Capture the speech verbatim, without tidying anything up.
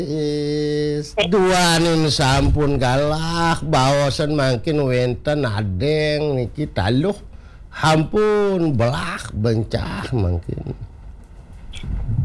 Is dua nih sampun galah bawasan makin wenten adeng niki taluh hampun belah bencah makin